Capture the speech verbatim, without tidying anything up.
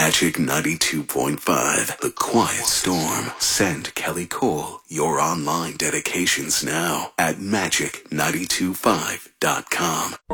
Magic ninety-two point five, The Quiet Storm. Send Kelly Cole your online dedications now at magic nine two five dot com.